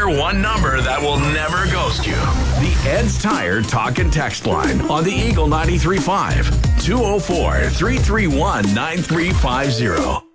Tire one number that will never ghost you. The Ed's Tire Talk and Text line on the Eagle 93.5. 204-331-9350.